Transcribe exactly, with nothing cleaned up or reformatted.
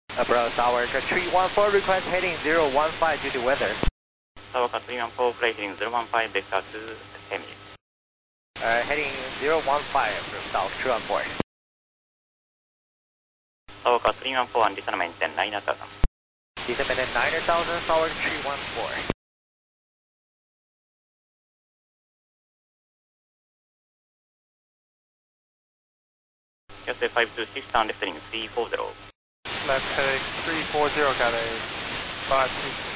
Abroad Tower three one four, request heading zero one five due to weather. Tower three one four, flight heading zero one five, vector to Emily. Uh, heading zero one five from South three one four. Tower three one four, and descend maintain nine thousand. Descend maintain nine thousand, Tower three one four. Q S A five two six, down left heading three four zero. Left heading three four zero, got a five two